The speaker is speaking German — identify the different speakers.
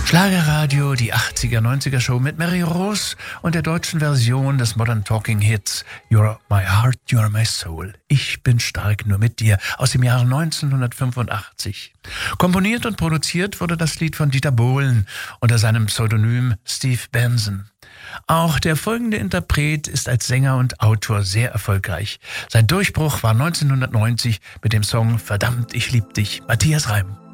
Speaker 1: Schlagerradio, die 80er, 90er Show mit Mary Rose und der deutschen Version des Modern Talking Hits You're My Heart, You're My Soul. Ich bin stark nur mit dir aus dem Jahre 1985. Komponiert und produziert wurde das Lied von Dieter Bohlen unter seinem Pseudonym Steve Benson. Auch der folgende Interpret ist als Sänger und Autor sehr erfolgreich. Sein Durchbruch war 1990 mit dem Song Verdammt, ich lieb dich, Matthias Reim.